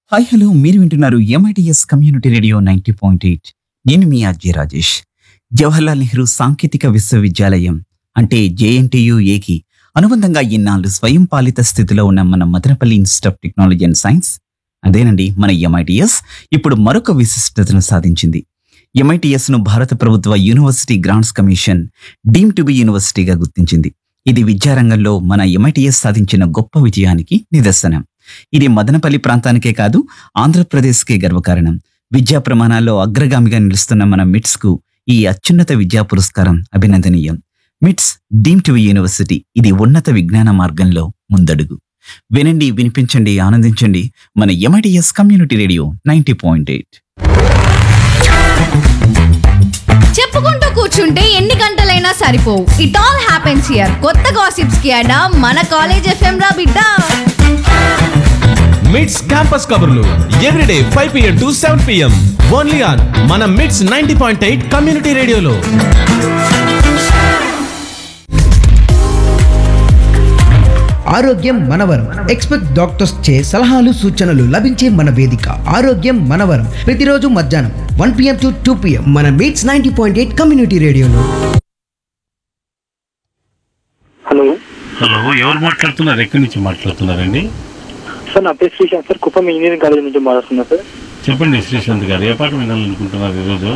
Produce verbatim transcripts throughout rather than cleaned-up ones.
Hi hello మీరు వింటున్నారు MITS community radio ninety point eight. నేను మీ అజయ్ రాజేష్. జవహర్లాల్ నెహ్రూ సాంకేతిక విశ్వవిద్యాలయం అంటే జేఎన్టీయుఏకి అనుబంధంగా ఇన్నాళ్ళు స్వయం పాలిత స్థితిలో ఉన్న మన Madanapalle institute of technology and science, అదేనండి మన ఎంఐటిఎస్, ఇప్పుడు మరొక విశిష్టతను సాధించింది. ఎంఐటిఎస్ ను భారత ప్రభుత్వ university grants commission deem to be యూనివర్సిటీగా గుర్తించింది. ఇది విద్యారంగంలో మన ఎంఐటిఎస్ సాధించిన గొప్ప విజయానికి నిదర్శనం. ఇది మదనపల్లి ప్రాంతానికే కాదు, ఆంధ్రప్రదేశ్కే గర్వకారణం. విద్యా ప్రమాణాల్లో అగ్రగామిగా నిలుస్తున్న మన మిట్స్ కు ఈ అత్యున్నత విద్యా పురస్కారం అభినందనీయం. మిట్స్ డీమ్ టు యూనివర్సిటీ, ఇది ఉన్నత విజ్ఞాన మార్గంలో ముందడుగు. వినండి, వినిపించండి, ఆనందించండి మన MITS community radio ninety point eight. చెప్పుకుంటూ కూర్చుంటే ఎన్ని గంటలైనా సరిపోవు. It all happens here. కొత్త గాసిప్స్ కి అడా మన కాలేజ్ ఎఫ్ఎం రా బిడ్డ. మిట్స్ క్యాంపస్ కబుర్లు everyday five PM to seven PM only on మన మిట్స్ నైంటీ పాయింట్ ఎయిట్ కమ్యూనిటీ రేడియోలో. ఆరోగ్యం మనవరం. ఎక్స్పెక్ట్ డాక్టర్స్ చే సలహాలు సూచనలు లభించే మన వేదిక ఆరోగ్యం మనవరం. ప్రతిరోజు మధ్యాహ్నం one PM to two PM మన meets ninety point eight community రేడియోలో. హలో హలో, ఎవరు మాట్లాడుతున్నారు? ఎక్కడి నుంచి మాట్లాడుతున్నారండి? సార్, నా పేరు Sreesanth sir, Kuppam engineering college నుంచి మాట్లాడుతున్నా సార్. చెప్పండి శ్రీశాంత్ గారు, ఏ పాట వినాలనుకుంటున్నారు ఈరోజు?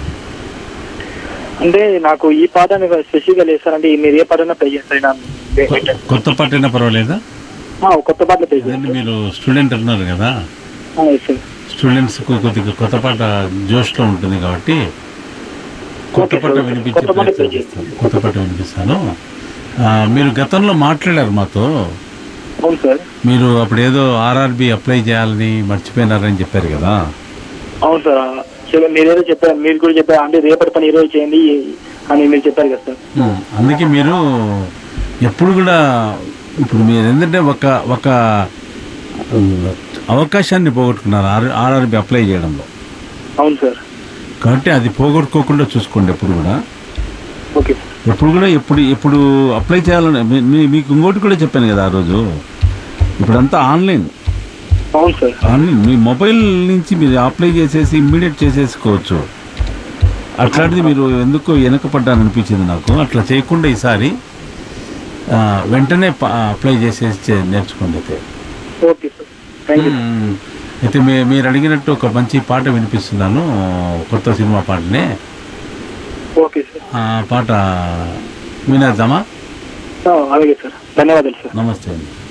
అంటే నాకు ఈ పాట స్పెసిఫిక్గా లేదు సార్. అంటే మీరు ఏ పాటైనా ప్లే చేస్తారు. కొత్త పాట అయినా పర్వాలేదా? కొత్త పాటలు ప్లే అదండి, మీరు స్టూడెంట్ అన్నారు కదా, చేయండి. స్టూడెంట్స్కు కొద్దిగా కొత్త పాట జోష్లో ఉంటుంది కాబట్టి కొత్త పాట వినిపించే కొత్త పాట ప్రయత్నం చేస్తాను. కొత్త పాట వినిపిస్తాను. ఆ, మీరు గతంలో మాట్లాడారు మాతో. అవును సార్. మీరు అప్పుడు ఏదో ఆర్ఆర్బి అప్లై చేయాలని మర్చిపోయినారని చెప్పారు కదా. అవును సార్, మీరేదో చెప్పారు, మీరు కూడా చెప్పారు. అంటే రేపటి పని ఈరోజు చేయండి అని మీరు చెప్పారు కదా సార్. ఉమ్, అందుకే మీరు ఎప్పుడు కూడా ఇప్పుడు మీరు ఏంటంటే ఒక ఒక అవకాశాన్ని పోగొట్టుకున్నారు ఆర్ ఆర్ఆర్బి అప్లై చేయడంలో. అవును సార్. కాబట్టి అది పోగొట్టుకోకుండా చూసుకోండి ఎప్పుడు కూడా. ఓకే. ఎప్పుడు కూడా ఎప్పుడు ఎప్పుడు అప్లై చేయాలని మీ- మీ- మీకు ఇంకోటి కూడా చెప్పాను కదా ఆ రోజు. ఇప్పుడంతా ఆన్లైన్ అవును సార్. ఆన్లైన్ మీ మొబైల్ నుంచి మీరు అప్లై చేసేసి ఇమ్మీడియట్ చేసేసుకోవచ్చు. అట్లాంటిది మీరు ఎందుకో వెనకపడ్డారనిపించింది నాకు. అట్లా చేయకుండా ఈసారి ఆ, వెంటనే ప- అప్లై చేసేసి చే- నేర్చుకోండి. అయితే ఓకే సార్, థ్యాంక్ యూ. మ్మ్. అయితే మీ మీరు అడిగినట్టు ఒక మంచి పాట వినిపిస్తున్నాను, కొత్త సినిమా పాటనే. Okay sir. ఆ పాట వినేద్దామా? అలాగే సార్, ధన్యవాదాలు సార్. నమస్తే అండి.